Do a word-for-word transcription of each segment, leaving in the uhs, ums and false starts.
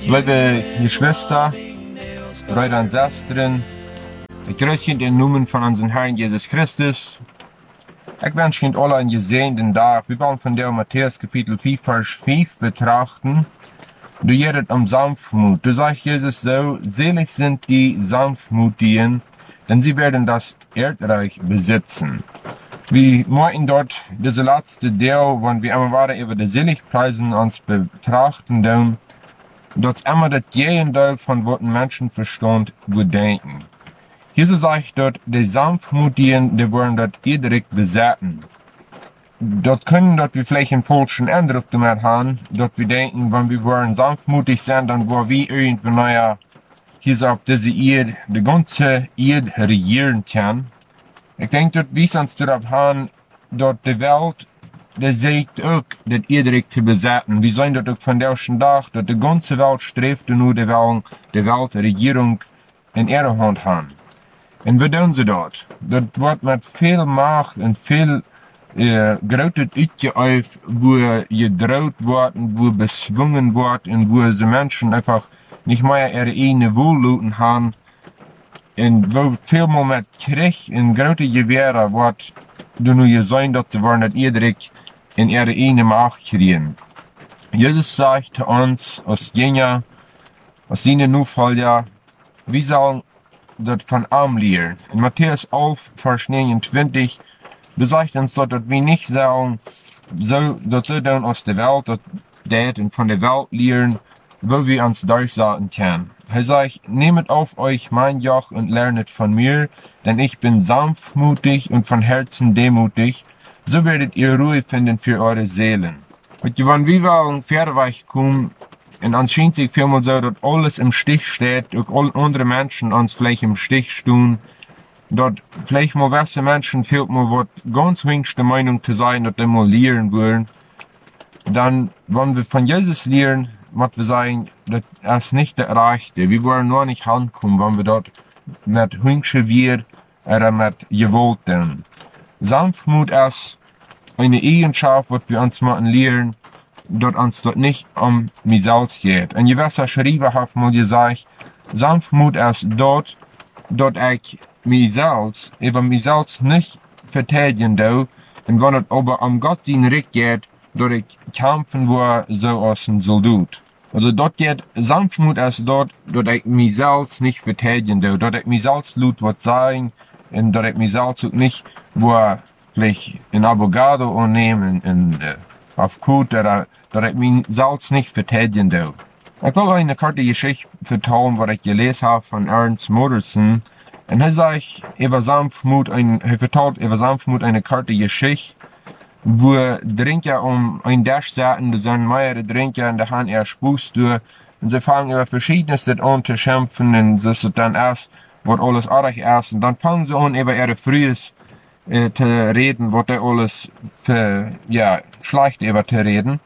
Liebe Geschwister, Brüder und Schwestern, ich grüße in den Namen von unserem Herrn Jesus Christus. Ich wünsche Ihnen alle einen gesegneten Tag. Wir wollen von der Matthäus Kapitel vier, Vers fünf betrachten. Du redet um Sanftmut. Du sagst Jesus so, selig sind die Sanftmutigen, denn sie werden das Erdreich besitzen. Wir möchten dort diese letzte Teil, wenn wir immer weiter über die Seligpreisen uns betrachten, dann dort immer das Gegenteil von was ein Menschenverstand würde denken. Jesus sagt dort, die Sanftmutigen, die wollen dort direkt besetzen. Dort können dort wir vielleicht einen falschen Eindruck damit haben, dort wir denken, wenn wir wollen sanftmutig sind, dann wollen wir irgendwie, naja, hier so auf diese Erde, die ganze Erde regieren kann. Ich denke, dort, wie sonst dort haben, dort die Welt, die sagt auch, das Erde zu besetzen. Wir sehen dort auch von der ersten Tag, dass die ganze Welt strebt nur, die wollen die Weltregierung in ihrer Hand haben. Und wie tun sie dort? Dort wird mit viel Macht und viel äh, Großes ausgeübt, wo gedroht wird und wo bezwungen wird und wo die Menschen einfach nicht mehr ihre eigene Wohltaten haben. Und wo viel mehr mit Krieg und große Gewehre wird, du nur gesehen, dass sie wollen, dass jeder in ihre eigene Macht kriegen. Jesus sagt zu uns, als Jünger, als seine Nachfolger, wir sollen das von ihm lernen. In Matthäus elf, Vers neunundzwanzig, besagt uns dort, dass wir nicht sagen, so, dass sie dann aus der Welt, dass das und von der Welt lernen, wo wir uns durchsetzen können. Er sagt, nehmet auf euch mein Joch und lernet von mir, denn ich bin sanftmutig und von Herzen demutig, so werdet ihr Ruhe finden für eure Seelen. Und wenn wir wollen Pferdeweich kommen, und uns scheint sich vielmal so, dass alles im Stich steht, auch alle andere Menschen uns vielleicht im Stich stehen, dort vielleicht mal gewisse Menschen fehlt mal was ganz wenigste Meinung zu sein, dass die mal lernen wollen, dann, wenn wir von Jesus lernen, muss wir sagen, das ist nicht der Rechte. Wir wollen nur nicht ankommen, wenn wir dort mit Hüngsche wir oder mit Gewalt tun. Sanftmut ist eine Eigenschaft, was wir uns mal lernen, dort uns dort nicht um mich selbst geht. Ein gewisser Schreiber hat mal gesagt, Sanftmut ist dort, dort ich mich selbst, über mich selbst nicht verteidigen darf, und wenn es aber um Gott sein Recht geht, dort ich kämpfen wo so als ein Soldat. Also dort geht, Sanftmut ist dort, dort ich mich selbst nicht verteidigen darf, dort ich mich selbst laut was sagen, und dort ich mich selbst auch nicht, wo vielleicht ein Abogado annehmen, in, in, auf Kut, oder, dort ich mich selbst nicht verteidigen darf. Ich will euch eine kurze Geschichte vertellen, was ich gelesen habe von Ernst Moderson. Und er sagt über Sanftmut, ein, er vertelt über Sanftmut eine kurze Geschichte, wo Trinker um ein Dash saßen, da sind mehrere Trinker und da haben er Spaß durch. Und sie fangen über Verschiedenes an zu schimpfen und das ist dann erst, was alles arg ist. Und dann fangen sie an, über ihre Frühes äh, zu reden, was da alles für, ja, schlecht über zu reden.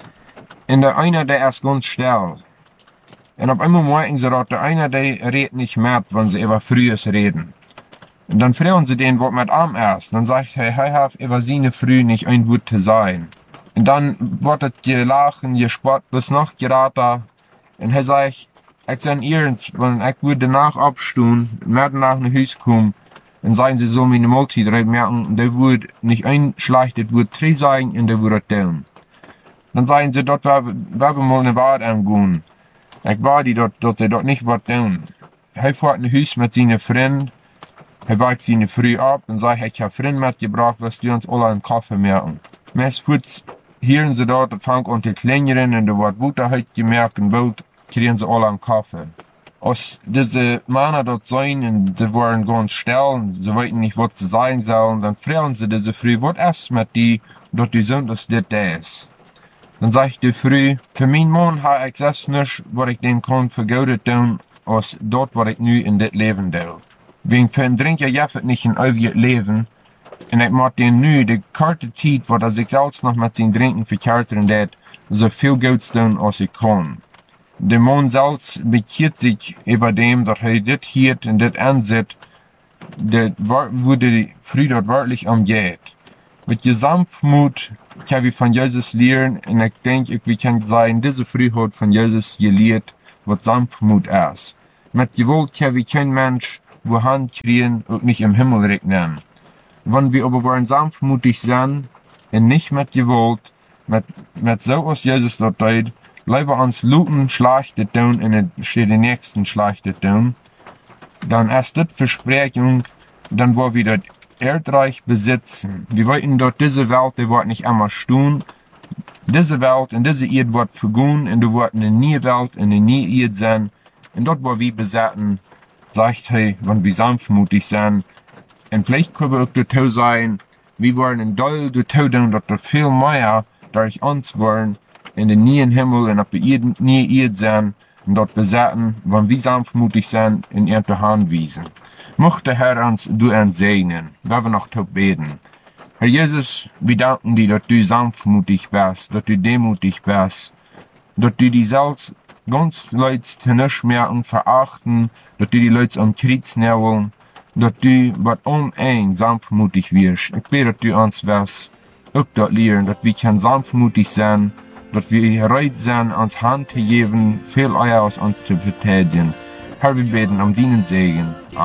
Und der eine, der ist ganz still. Und auf einmal merken sie, dass der eine, der redet nicht mehr, wenn sie über Frühes reden. Und dann fragen sie den, was mit ihm ist. Dann sagt er, er hat über seine Früh nicht ein Wort zu sein. Und dann wird es gelachen, gespott, bis noch geraten. Und er sagt, ich sage ernst, wenn ich würde danach abstehen, mehr nach nach Haus kommen, dann sagen sie so, meine Multi, merken, der würde nicht ein schlechtes Wort zu sagen, und der würde tun. Dann sagen sie, dort werden wir mal eine Wahrheit angehen. Ich war die dort, dort, der dort nicht was tun. Er fährt in Haus mit seinen Freunden, er weckt seine Früh ab und sagt, ich habe Freunde mitgebracht, was die uns alle einen Kaffee merken. Meist kurz hören sie dort, und fangen an zu klingeln, und da wird Butter heute gemerkt, und bald kriegen sie alle einen Kaffee. Als diese Männer dort sein, und die waren ganz still, und sie wollten nicht, was sie sagen sollen, dann fragen sie diese Früh, was ist mit die, dort die sind, dass das da ist. Dann sag ich die Früh, für meinen Mann habe ich das nicht, was ich den kann für Geld tun, als dort, was ich nu in das Leben tue. Wegen für einen Trinker jeffet nicht ein ewiges Leben, und ich mag den nu, die kurze Zeit, wo er sich selbst noch mit seinen Trinken verkehrt und das, so viel Geld tun, als ich kann. Der Mann selbst bekehrt sich über dem, dass er das hier und das ansieht, das, wo die Früh dort wirklich umgeht. Mit Sanftmut kann wir von Jesus lernen, und ich denke, wir können sagen, diese Früh hat von Jesus gelehrt, was Sanftmut ist. Mit Gewalt kann wir kein Mensch wo Hand kriegen und nicht im Himmel regnen. Wenn wir aber wollen sanftmutig sein, und nicht mit Gewalt, mit, mit so was Jesus dort tut, lieber uns luten, schlechte tun, und es steht den nächsten schlechte tun, dann ist das Versprechung, dann wollen wir das Erdreich besitzen. Wir wollten dort diese Welt, die wird nicht immer stehen. Diese Welt und diese Erde wird vergehen, und da wird eine neue Welt und eine neue Erde sein. Und dort, wo wir besetzen, sagt er, wenn wir sanftmutig sind, und vielleicht können wir auch dazu sein, wir wollen ein Teil dazu tun, dass wir viel mehr durch uns wollen, in den neuen Himmel und auf der neuen Erde sein, und dort besetzen, wenn wir sanftmutig sind, in ihre Hand wiesen. Mochte Herr uns du uns segnen, wenn wir noch zu beten. Herr Jesus, wir danken dir, dass du sanftmutig bist, dass du demutig bist, dass du die selbst ganz Leute nicht mehr verachten, dass du die Leute am Kreuz nehmen, dass du was um ein sanftmutig wirst. Ich bete, dass du uns wirst, auch dort lehren, dass wir kann sanftmutig sein, dass wir bereit sind, uns Hand zu geben, viel eher aus uns zu verteidigen. Herr, wir beten um deinen Segen.